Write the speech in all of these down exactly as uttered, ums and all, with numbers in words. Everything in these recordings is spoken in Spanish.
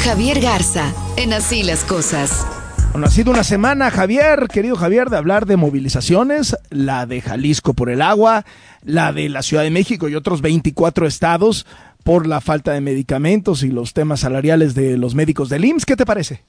Javier Garza en Así las Cosas. Bueno, ha sido una semana, Javier, querido Javier, de hablar de movilizaciones, la de Jalisco por el agua, la de la Ciudad de México y otros veinticuatro estados por la falta de medicamentos y los temas salariales de los médicos del I M S S. ¿Qué te parece?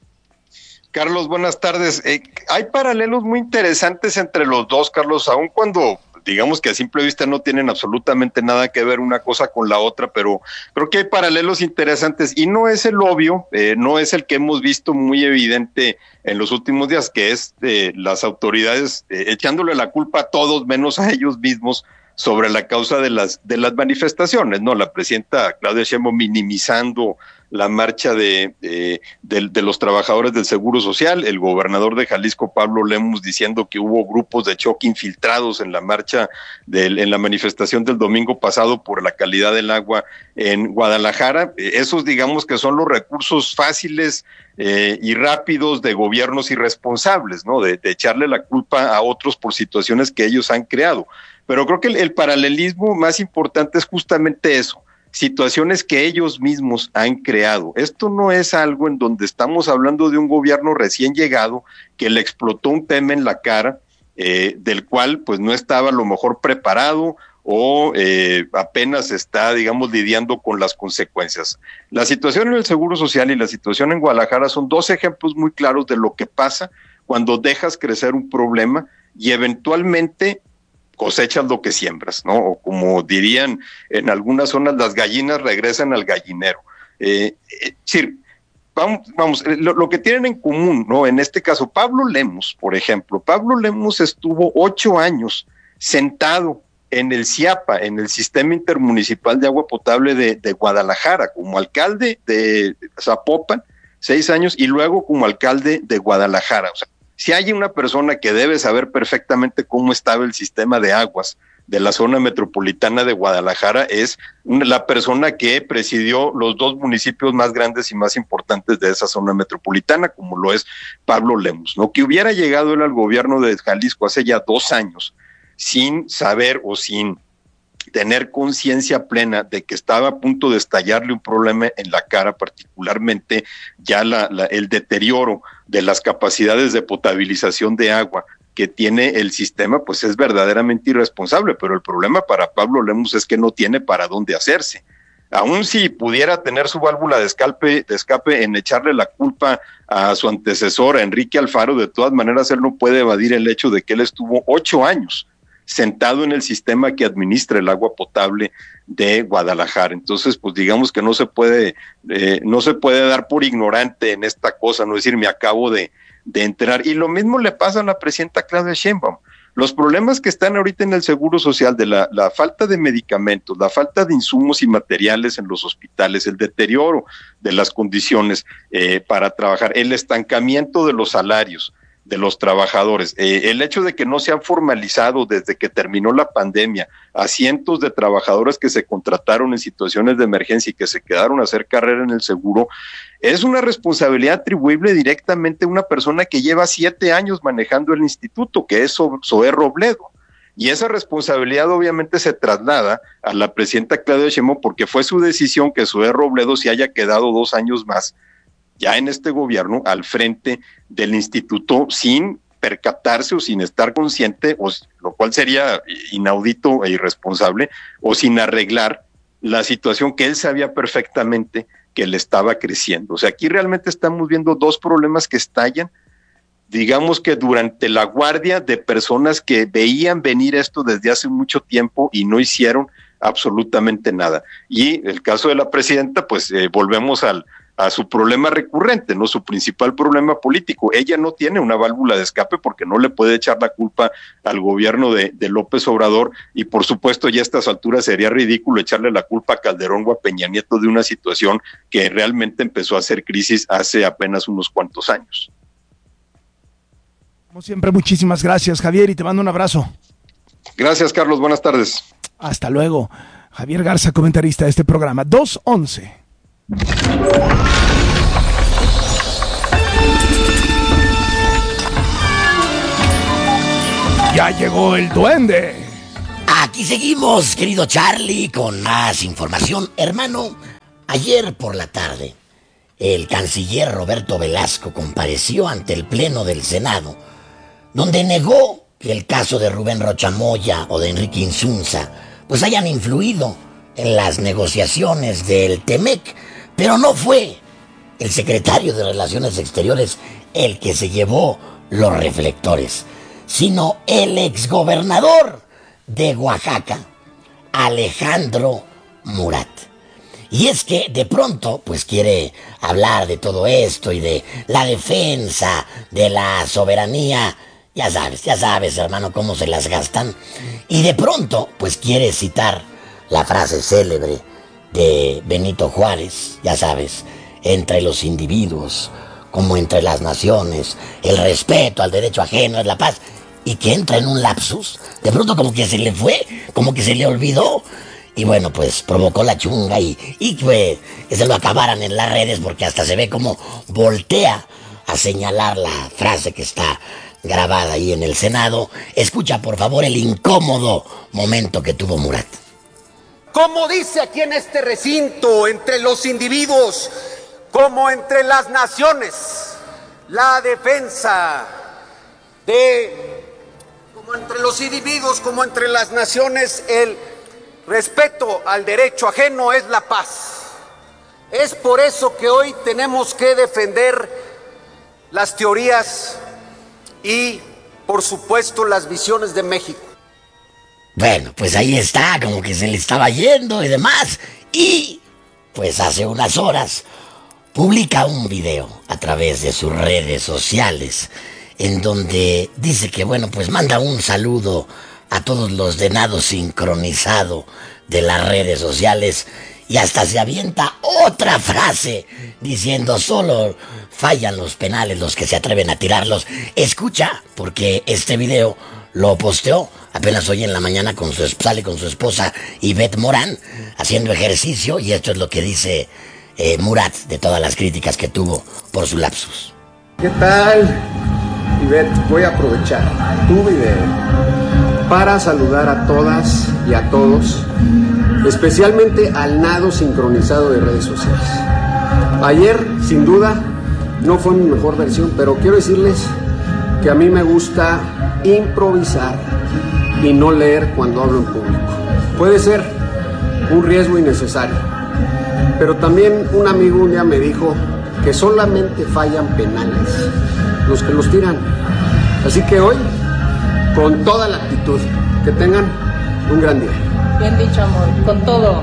Carlos, buenas tardes. Eh, hay paralelos muy interesantes entre los dos, Carlos, aun cuando digamos que a simple vista no tienen absolutamente nada que ver una cosa con la otra, pero creo que hay paralelos interesantes y no es el obvio, eh, no es el que hemos visto muy evidente en los últimos días, que es eh, las autoridades eh, echándole la culpa a todos menos a ellos mismos sobre la causa de las de las manifestaciones, ¿no? La presidenta Claudia Sheinbaum minimizando la marcha de, de, de, de los trabajadores del Seguro Social, el gobernador de Jalisco, Pablo Lemus, diciendo que hubo grupos de choque infiltrados en la marcha, de, en la manifestación del domingo pasado por la calidad del agua en Guadalajara. Esos, digamos, que son los recursos fáciles eh, y rápidos de gobiernos irresponsables, ¿no? De, de echarle la culpa a otros por situaciones que ellos han creado. Pero creo que el, el paralelismo más importante es justamente eso, situaciones que ellos mismos han creado. Esto no es algo en donde estamos hablando de un gobierno recién llegado que le explotó un tema en la cara, eh, del cual pues no estaba a lo mejor preparado o eh, apenas está, digamos, lidiando con las consecuencias. La situación en el Seguro Social y la situación en Guadalajara son dos ejemplos muy claros de lo que pasa cuando dejas crecer un problema y eventualmente cosechas lo que siembras, ¿no? O como dirían en algunas zonas, las gallinas regresan al gallinero. Eh, eh, sí, vamos, vamos lo, lo que tienen en común, ¿no? En este caso, Pablo Lemus, por ejemplo, Pablo Lemus estuvo ocho años sentado en el CIAPA, en el Sistema Intermunicipal de Agua Potable de, de Guadalajara, como alcalde de Zapopan, seis años, y luego como alcalde de Guadalajara. O sea, si hay una persona que debe saber perfectamente cómo estaba el sistema de aguas de la zona metropolitana de Guadalajara, es una, la persona que presidió los dos municipios más grandes y más importantes de esa zona metropolitana, como lo es Pablo Lemus, ¿no? Que hubiera llegado él al gobierno de Jalisco hace ya dos años sin saber o sin tener conciencia plena de que estaba a punto de estallarle un problema en la cara, particularmente ya la, la, el deterioro de las capacidades de potabilización de agua que tiene el sistema, pues es verdaderamente irresponsable, pero el problema para Pablo Lemus es que no tiene para dónde hacerse. Aún si pudiera tener su válvula de escape, de escape en echarle la culpa a su antecesor, a Enrique Alfaro, de todas maneras él no puede evadir el hecho de que él estuvo ocho años sentado en el sistema que administra el agua potable de Guadalajara. Entonces, pues digamos que no se puede, eh, no se puede dar por ignorante en esta cosa, no decir me acabo de, de enterar. Y lo mismo le pasa a la presidenta Claudia Sheinbaum. Los problemas que están ahorita en el Seguro Social, de la, la falta de medicamentos, la falta de insumos y materiales en los hospitales, el deterioro de las condiciones eh, para trabajar, el estancamiento de los salarios de los trabajadores, eh, el hecho de que no se han formalizado desde que terminó la pandemia a cientos de trabajadores que se contrataron en situaciones de emergencia y que se quedaron a hacer carrera en el seguro, es una responsabilidad atribuible directamente a una persona que lleva siete años manejando el instituto, que es Zoé Robledo. Y esa responsabilidad obviamente se traslada a la presidenta Claudia Sheinbaum porque fue su decisión que Zoé Robledo se haya quedado dos años más ya en este gobierno al frente del instituto sin percatarse o sin estar consciente, o, lo cual sería inaudito e irresponsable, o sin arreglar la situación que él sabía perfectamente que le estaba creciendo. O sea, aquí realmente estamos viendo dos problemas que estallan, digamos que durante la guardia de personas que veían venir esto desde hace mucho tiempo y no hicieron absolutamente nada. Y el caso de la presidenta, pues eh, volvemos al a su problema recurrente, no su principal problema político. Ella no tiene una válvula de escape porque no le puede echar la culpa al gobierno de, de López Obrador, y por supuesto ya a estas alturas sería ridículo echarle la culpa a Calderón o a Peña Nieto de una situación que realmente empezó a hacer crisis hace apenas unos cuantos años. Como siempre, muchísimas gracias, Javier, y te mando un abrazo. Gracias, Carlos, buenas tardes. Hasta luego. Javier Garza, comentarista de este programa. dos once. Ya llegó el duende. Aquí seguimos, querido Charlie, con más información. Hermano, ayer por la tarde el canciller Roberto Velasco compareció ante el Pleno del Senado, donde negó que el caso de Rubén Rocha Moya o de Enrique Insunza pues hayan influido en las negociaciones del Temec, pero no fue el secretario de Relaciones Exteriores el que se llevó los reflectores, sino el exgobernador de Oaxaca, Alejandro Murat. Y es que de pronto pues quiere hablar de todo esto y de la defensa de la soberanía. Ya sabes, ya sabes, hermano, cómo se las gastan. Y de pronto pues quiere citar la frase célebre de Benito Juárez, ya sabes, entre los individuos como entre las naciones, el respeto al derecho ajeno es la paz, y que entra en un lapsus, de pronto como que se le fue, como que se le olvidó, y bueno, pues provocó la chunga y, y pues, que se lo acabaran en las redes, porque hasta se ve como voltea a señalar la frase que está grabada ahí en el Senado. Escucha por favor el incómodo momento que tuvo Murat. Como dice aquí en este recinto, entre los individuos como entre las naciones, la defensa de, como entre los individuos como entre las naciones, el respeto al derecho ajeno es la paz. Es por eso que hoy tenemos que defender las teorías y, por supuesto, las visiones de México. Bueno, pues ahí está, como que se le estaba yendo y demás. Y, pues hace unas horas, publica un video a través de sus redes sociales en donde dice que, bueno, pues manda un saludo a todos los de nado sincronizado de las redes sociales y hasta se avienta otra frase diciendo solo fallan los penales los que se atreven a tirarlos. Escucha, porque este video lo posteó apenas hoy en la mañana, con su, sale con su esposa Ivette Morán haciendo ejercicio, y esto es lo que dice eh, Murat de todas las críticas que tuvo por su lapsus. ¿Qué tal, Ivette? Voy a aprovechar tu video para saludar a todas y a todos, especialmente al nado sincronizado de redes sociales. Ayer, sin duda, no fue mi mejor versión, pero quiero decirles que a mí me gusta improvisar y no leer cuando hablo en público. Puede ser un riesgo innecesario, pero también un amigo un día me dijo que solamente fallan penales los que los tiran. Así que hoy, con toda la actitud, que tengan un gran día. Bien dicho, amor, con todo.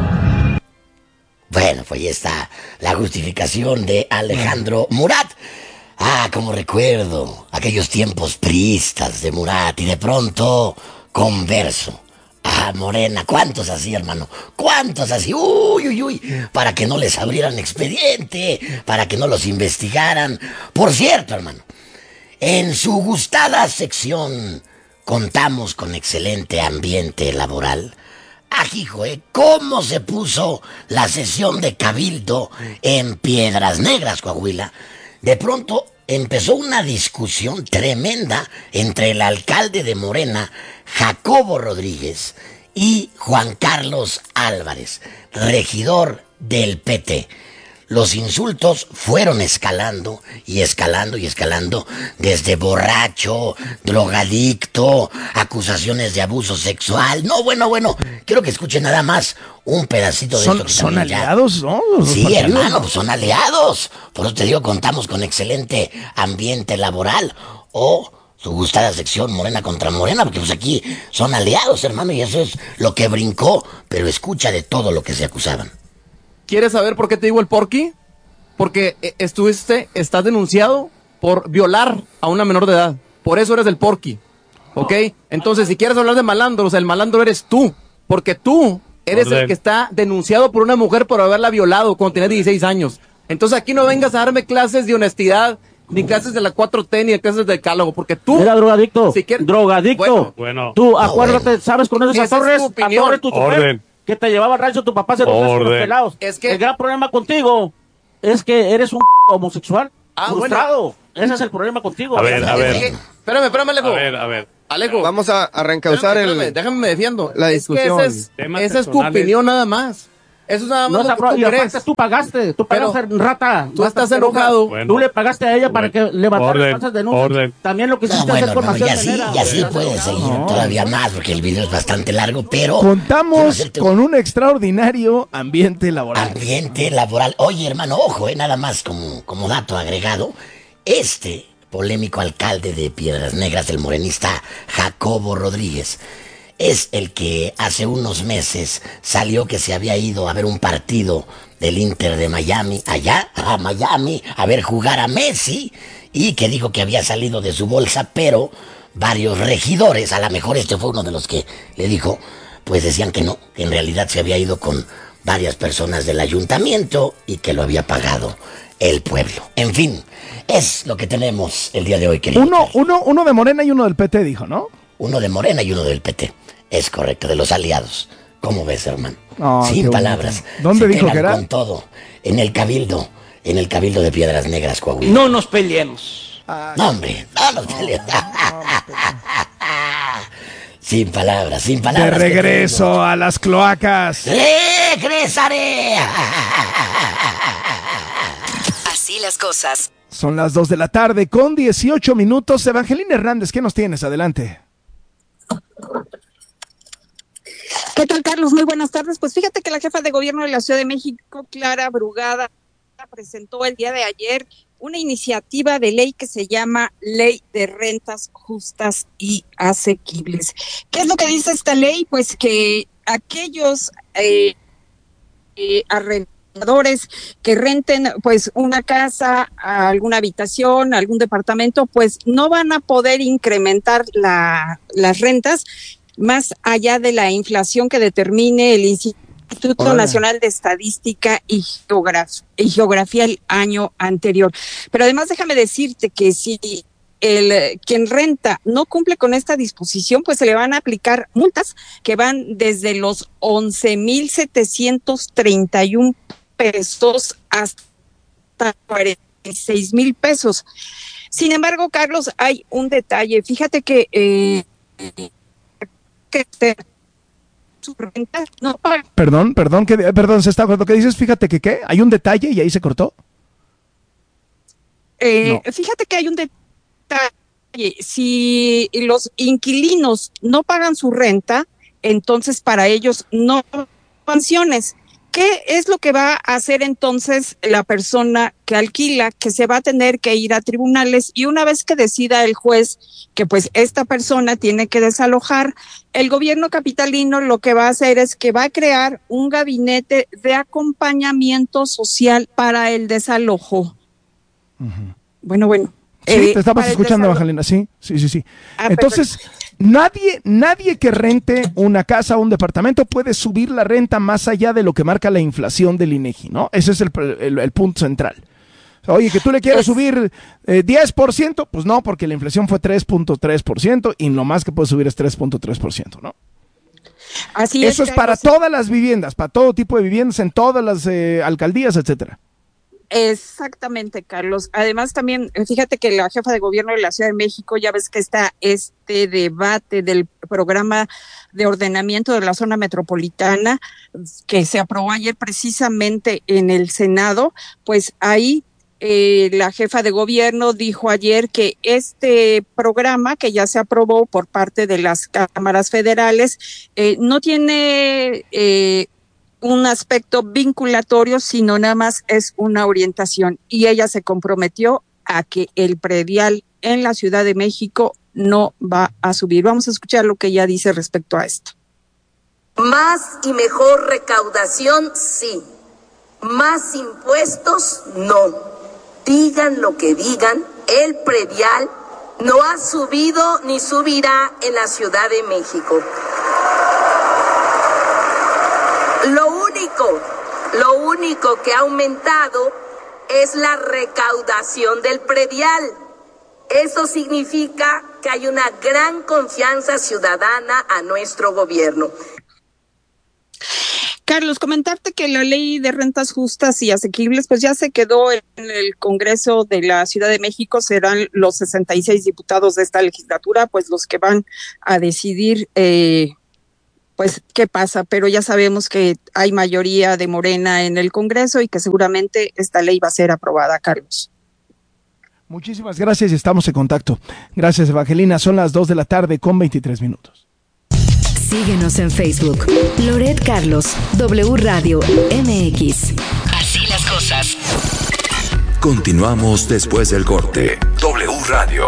Bueno, pues ahí está la justificación de Alejandro Murat. Ah, como recuerdo aquellos tiempos priistas de Murat, y de pronto converso. Ah, Morena, ¿cuántos así, hermano? ¿Cuántos así? Uy, uy, uy, para que no les abrieran expediente, para que no los investigaran. Por cierto, hermano, en su gustada sección contamos con excelente ambiente laboral. Ah, hijo, ¿eh? ¿Cómo se puso la sesión de Cabildo en Piedras Negras, Coahuila? De pronto empezó una discusión tremenda entre el alcalde de Morena, Jacobo Rodríguez, y Juan Carlos Álvarez, regidor del P T. Los insultos fueron escalando y escalando y escalando, desde borracho, drogadicto, acusaciones de abuso sexual. No, bueno, bueno, quiero que escuchen nada más un pedacito de son, esto. Que son aliados, ya... ¿no? Los sí, partidos, hermano, ¿no? pues son aliados. Por eso te digo, contamos con excelente ambiente laboral. O su gustada sección Morena contra Morena, porque pues aquí son aliados, hermano, y eso es lo que brincó. Pero escucha de todo lo que se acusaban. ¿Quieres saber por qué te digo el porqui? Porque estuviste, estás denunciado por violar a una menor de edad. Por eso eres el porqui, ¿ok? Entonces, si quieres hablar de malandros, el malandro eres tú. Porque tú eres Orden. el que está denunciado por una mujer por haberla violado cuando tenía dieciséis años. Entonces, aquí no vengas a darme clases de honestidad, ni clases de la cuatro T, ni de clases de decálogo. Porque tú... Era drogadicto. Si quieres, drogadicto. Bueno, bueno. Tú, acuérdate, bueno. ¿sabes con esos Esa Torres? Es tu a Torres, tu chofer, que te llevaba al rancho tu papá se los pelados. Es que... El gran problema contigo es que eres un homosexual ah, frustrado. Bueno. Ese es el problema contigo. A ver, a ver. Espérame, espérame, Alejo. A ver, a ver. Alejo. Vamos a, a reencauzar espérame, el... espérame, déjame me defiendo. La discusión. Es que esa es, esa es tu opinión nada más. Eso es nada más No, lo esa que pro- tú y aparte crees. tú pagaste, tú Pero pagaste, rata. tú rata estás asquerosa. enojado. Tú Bueno. le pagaste a ella para que levantara Orden, falsas denuncias. orden. También lo que No, hiciste bueno, hacer con hermano, y Maciel así, Menera. y así Estás puede enojado. seguir No. todavía más, porque el video es bastante largo, pero... quiero Contamos hacerte con un extraordinario ambiente laboral. ambiente laboral. Oye, hermano, ojo, eh, nada más como, como dato agregado, este polémico alcalde de Piedras Negras, el morenista Jacobo Rodríguez, es el que hace unos meses salió que se había ido a ver un partido del Inter de Miami, allá a Miami, a ver jugar a Messi, y que dijo que había salido de su bolsa, pero varios regidores, a lo mejor este fue uno de los que le dijo, pues decían que no, que en realidad se había ido con varias personas del ayuntamiento y que lo había pagado el pueblo. En fin, es lo que tenemos el día de hoy, querido. Uno, Charlie. uno, uno de Morena y uno del P T, dijo, ¿no? Uno de Morena y uno del P T. Es correcto, de los aliados. ¿Cómo ves, hermano? Oh, qué Sin bonito. palabras. ¿Dónde Se dijo quedan que era? con todo. En el Cabildo. En el Cabildo de Piedras Negras, Coahuila. No nos peleemos. No, hombre. No nos peleemos. Sin palabras, sin De palabras. regreso a las cloacas. ¡Regresaré! Así las cosas. Son las dos de la tarde con dieciocho minutos. Evangelina Hernández, ¿qué nos tienes? Adelante. ¿Qué tal, Carlos? Muy buenas tardes. Pues fíjate que la jefa de gobierno de la Ciudad de México, Clara Brugada, presentó el día de ayer una iniciativa de ley que se llama Ley de Rentas Justas y Asequibles. ¿Qué es lo que dice esta ley? Pues que aquellos eh, eh, arrendadores que renten pues una casa, alguna habitación, algún departamento, pues no van a poder incrementar la, las rentas más allá de la inflación que determine el Instituto Órale. Nacional de Estadística y, Geograf- y Geografía el año anterior. Pero además déjame decirte que si el quien renta no cumple con esta disposición, pues se le van a aplicar multas que van desde los once mil setecientos treinta y un pesos hasta cuarenta y seis mil pesos. Sin embargo, Carlos, hay un detalle. Fíjate que eh, que te, su renta no paga. Perdón, perdón, que, perdón, se está, lo que dices, fíjate que qué, hay un detalle y ahí se cortó. Eh, No. Fíjate que hay un detalle. Si los inquilinos no pagan su renta, entonces para ellos no hay pensiones. ¿Qué es lo que va a hacer entonces la persona que alquila? Que se va a tener que ir a tribunales, y una vez que decida el juez que pues esta persona tiene que desalojar, el gobierno capitalino lo que va a hacer es que va a crear un gabinete de acompañamiento social para el desalojo. Uh-huh. Bueno, bueno. Sí, eh, te estabas para el escuchando, desalojo. Evangelina, sí, sí, sí, sí. Ah, Entonces, nadie, nadie que rente una casa o un departamento puede subir la renta más allá de lo que marca la inflación del INEGI, ¿no? Ese es el, el, el punto central. Oye, que tú le quieras Es- subir eh, diez por ciento, pues no, porque la inflación fue tres punto tres por ciento y lo más que puede subir es tres punto tres por ciento, ¿no? Así Eso es para Carlos. todas las viviendas, para todo tipo de viviendas, en todas las eh, alcaldías, etcétera. Exactamente, Carlos. Además, también, eh, fíjate que la jefa de gobierno de la Ciudad de México, ya ves que está este debate del programa de ordenamiento de la zona metropolitana que se aprobó ayer precisamente en el Senado, pues ahí eh, la jefa de gobierno dijo ayer que este programa que ya se aprobó por parte de las cámaras federales eh, no tiene eh, un aspecto vinculatorio, sino nada más es una orientación. Y ella se comprometió a que el predial en la Ciudad de México no va a subir. Vamos a escuchar lo que ella dice respecto a esto. Más y mejor recaudación, sí. Más impuestos, no. Digan lo que digan, el predial no ha subido ni subirá en la Ciudad de México. Lo único, lo único que ha aumentado es la recaudación del predial. Eso significa que hay una gran confianza ciudadana a nuestro gobierno. Carlos, comentarte que la ley de rentas justas y asequibles pues ya se quedó en el Congreso de la Ciudad de México. Serán los sesenta y seis diputados de esta legislatura pues los que van a decidir eh, pues qué pasa, pero ya sabemos que hay mayoría de Morena en el Congreso y que seguramente esta ley va a ser aprobada, Carlos. Muchísimas gracias y estamos en contacto. Gracias, Evangelina. Son las dos de la tarde con veintitrés minutos. Síguenos en Facebook. Loret Carlos, W Radio M X. Así las cosas. Continuamos después del corte. W Radio.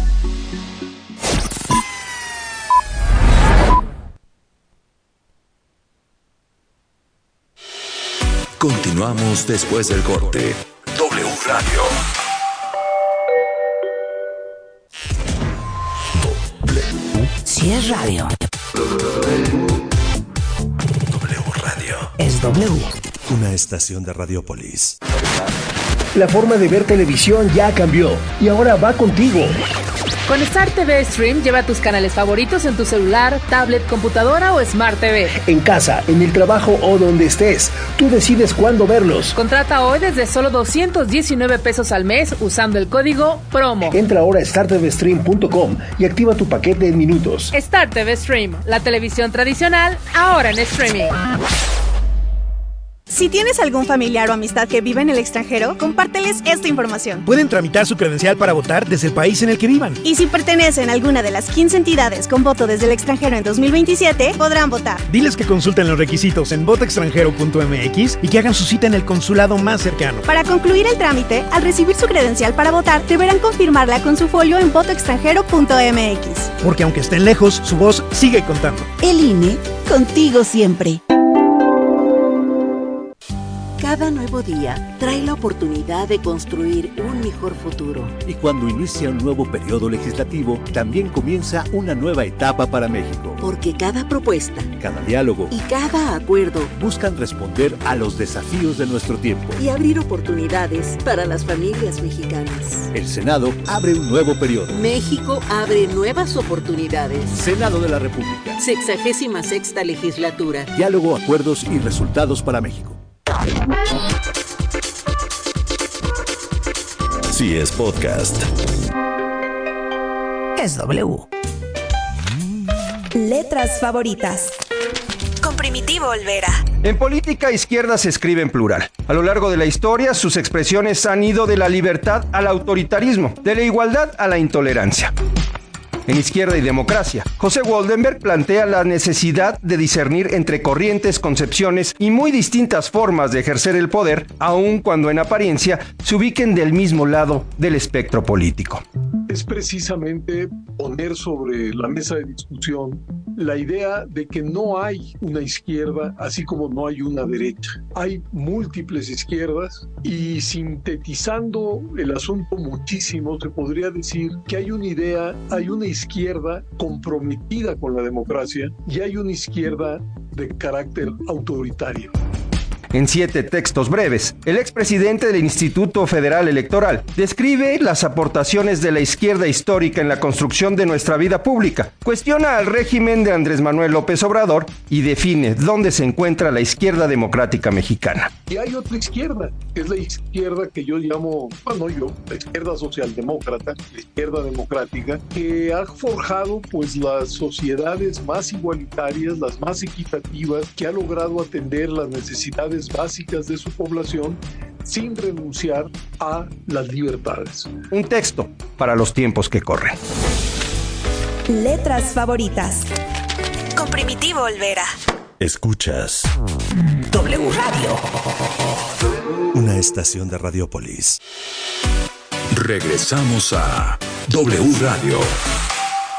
Continuamos después del corte. W Radio. Si es radio. W Radio. Es W. Una estación de Radiopolis. La forma de ver televisión ya cambió y ahora va contigo. Con Star T V Stream lleva tus canales favoritos en tu celular, tablet, computadora o Smart T V. En casa, en el trabajo o donde estés, tú decides cuándo verlos. Contrata hoy desde solo doscientos diecinueve pesos al mes usando el código PROMO. Entra ahora a star t v stream punto com y activa tu paquete en minutos. Star T V Stream, la televisión tradicional, ahora en streaming. Si tienes algún familiar o amistad que vive en el extranjero, compárteles esta información. Pueden tramitar su credencial para votar desde el país en el que vivan. Y si pertenecen a alguna de las quince entidades con voto desde el extranjero en dos mil veintisiete, podrán votar. Diles que consulten los requisitos en voto extranjero punto m x y que hagan su cita en el consulado más cercano. Para concluir el trámite, al recibir su credencial para votar, deberán confirmarla con su folio en voto extranjero punto m x. Porque aunque estén lejos, su voz sigue contando. El I N E, contigo siempre. Cada nuevo día trae la oportunidad de construir un mejor futuro. Y cuando inicia un nuevo periodo legislativo, también comienza una nueva etapa para México. Porque cada propuesta, cada diálogo y cada acuerdo buscan responder a los desafíos de nuestro tiempo y abrir oportunidades para las familias mexicanas. El Senado abre un nuevo periodo. México abre nuevas oportunidades. Senado de la República. Sexagésima sexta legislatura. Diálogo, acuerdos y resultados para México. Si es podcast. Es W. Letras favoritas. Con Primitivo Olvera. En política, izquierda se escribe en plural. A lo largo de la historia, sus expresiones han ido de la libertad al autoritarismo, de la igualdad a la intolerancia. En Izquierda y Democracia, José Woldenberg plantea la necesidad de discernir entre corrientes, concepciones y muy distintas formas de ejercer el poder, aun cuando en apariencia se ubiquen del mismo lado del espectro político. Es precisamente poner sobre la mesa de discusión la idea de que no hay una izquierda, así como no hay una derecha. Hay múltiples izquierdas y, sintetizando el asunto muchísimo, se podría decir que hay una idea, hay una izquierda comprometida con la democracia y hay una izquierda de carácter autoritario. En siete textos breves, el expresidente del Instituto Federal Electoral describe las aportaciones de la izquierda histórica en la construcción de nuestra vida pública, cuestiona al régimen de Andrés Manuel López Obrador y define dónde se encuentra la izquierda democrática mexicana. Y hay otra izquierda, que es la izquierda que yo llamo, bueno yo, la izquierda socialdemócrata, la izquierda democrática, que ha forjado pues las sociedades más igualitarias, las más equitativas, que ha logrado atender las necesidades básicas de su población sin renunciar a las libertades. Un texto para los tiempos que corren. Letras favoritas. Con Primitivo Olvera. Escuchas W Radio. Una estación de Radiopolis. Regresamos a W Radio.